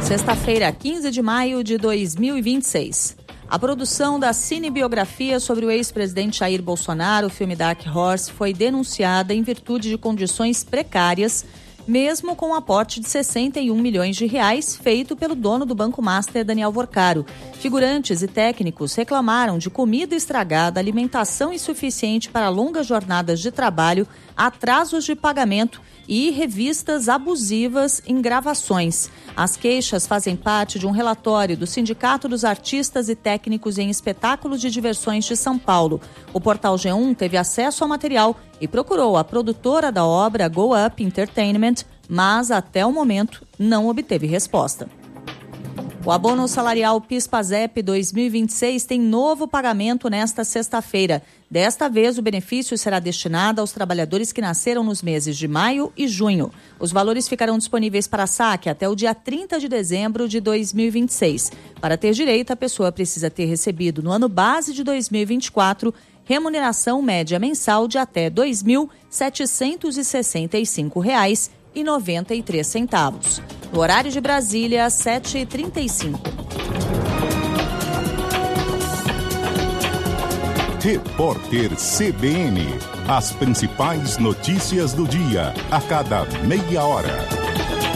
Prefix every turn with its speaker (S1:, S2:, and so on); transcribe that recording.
S1: Sexta-feira, 15 de maio de 2026. A produção da cinebiografia sobre o ex-presidente Jair Bolsonaro, o filme Dark Horse, foi denunciada em virtude de condições precárias, mesmo com o aporte de 61 milhões de reais feito pelo dono do Banco Master, Daniel Vorcaro. Figurantes e técnicos reclamaram de comida estragada, alimentação insuficiente para longas jornadas de trabalho, atrasos de pagamento e revistas abusivas em gravações. As queixas fazem parte de um relatório do Sindicato dos Artistas e Técnicos em Espetáculos de Diversões de São Paulo. O portal G1 teve acesso ao material e procurou a produtora da obra, Go Up Entertainment, mas até o momento não obteve resposta. O abono salarial PIS/PASEP 2026 tem novo pagamento nesta sexta-feira. Desta vez, o benefício será destinado aos trabalhadores que nasceram nos meses de maio e junho. Os valores ficarão disponíveis para saque até o dia 30 de dezembro de 2026. Para ter direito, a pessoa precisa ter recebido no ano base de 2024 remuneração média mensal de até R$ 2.765,93. No horário de Brasília, 7h35.
S2: Repórter CBN. As principais notícias do dia, a cada meia hora.